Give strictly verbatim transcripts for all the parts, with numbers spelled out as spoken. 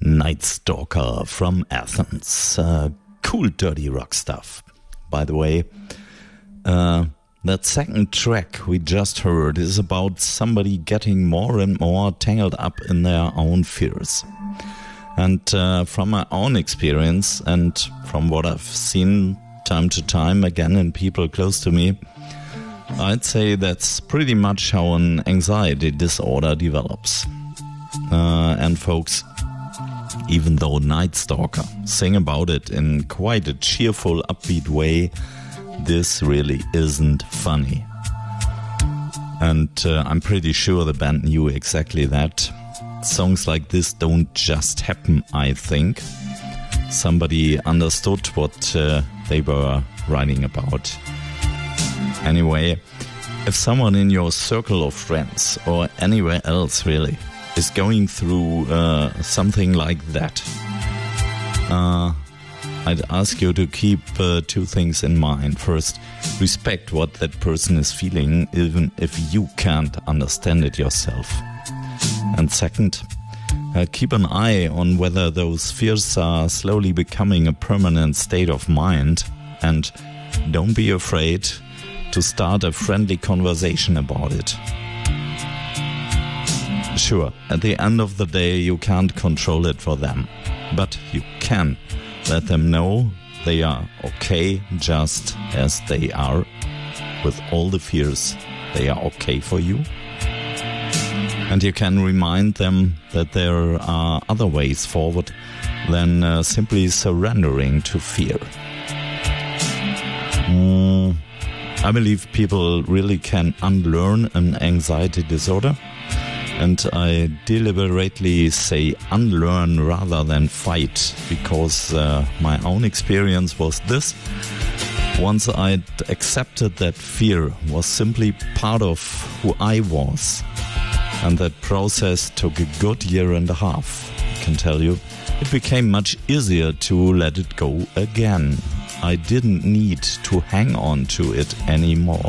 Night Stalker from Athens. Uh, cool dirty rock stuff. By the way, uh, that second track we just heard is about somebody getting more and more tangled up in their own fears. And uh, from my own experience and from what I've seen time to time again in people close to me, I'd say that's pretty much how an anxiety disorder develops. Uh, and folks, even though Night Stalker sing about it in quite a cheerful, upbeat way, this really isn't funny. And uh, I'm pretty sure the band knew exactly that. Songs like this don't just happen, I think. Somebody understood what uh, they were writing about. Anyway, if someone in your circle of friends, or anywhere else really, is going through uh, something like that, uh, I'd ask you to keep uh, two things in mind. First, respect what that person is feeling, even if you can't understand it yourself. And second, uh, keep an eye on whether those fears are slowly becoming a permanent state of mind, and don't be afraid to start a friendly conversation about it. Sure, at the end of the day you can't control it for them, but you can let them know they are okay just as they are, with all the fears. They are okay for you. And you can remind them that there are other ways forward than uh, simply surrendering to fear. Mm, I believe people really can unlearn an anxiety disorder. And I deliberately say unlearn rather than fight, because uh, my own experience was this. Once I'd accepted that fear was simply part of who I was, and that process took a good year and a half, I can tell you, it became much easier to let it go again. I didn't need to hang on to it anymore.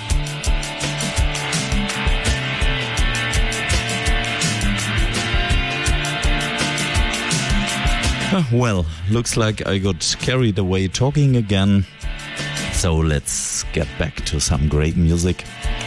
Well, looks like I got carried away talking again, so let's get back to some great music.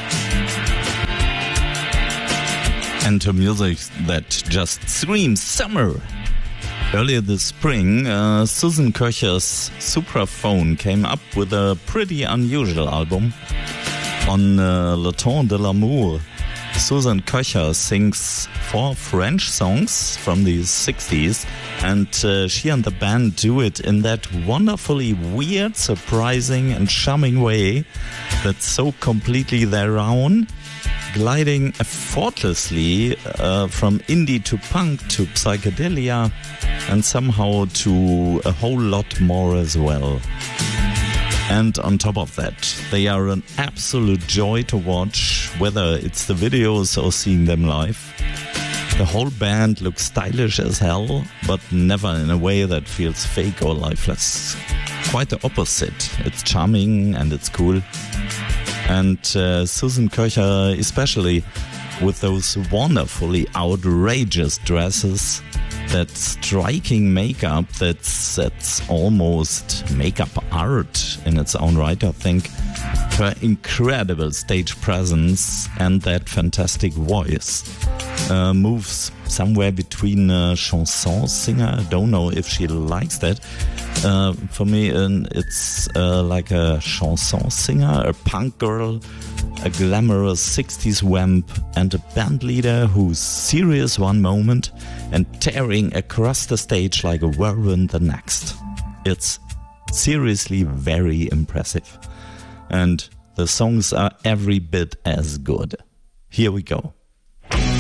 And to music that just screams summer. Earlier this spring, uh, Susan Köcher's Supraphone came up with a pretty unusual album. On uh, Le Temps de l'Amour, Susan Köcher sings four French songs from the sixties, and uh, she and the band do it in that wonderfully weird, surprising and charming way that's so completely their own, gliding effortlessly uh, from indie to punk to psychedelia and somehow to a whole lot more as well. And on top of that, they are an absolute joy to watch, whether it's the videos or seeing them live. The whole band looks stylish as hell, but never in a way that feels fake or lifeless. Quite the opposite. It's charming and it's cool. And uh, Susan Köcher, especially with those wonderfully outrageous dresses, that striking makeup that's, that's almost makeup art in its own right, I think. Her incredible stage presence and that fantastic voice uh, moves somewhere between a chanson singer. I don't know if she likes that. Uh, for me, uh, it's uh, like a chanson singer, a punk girl, a glamorous sixties wamp, and a band leader who's serious one moment and tearing across the stage like a whirlwind the next. It's seriously very impressive. And the songs are every bit as good. Here we go.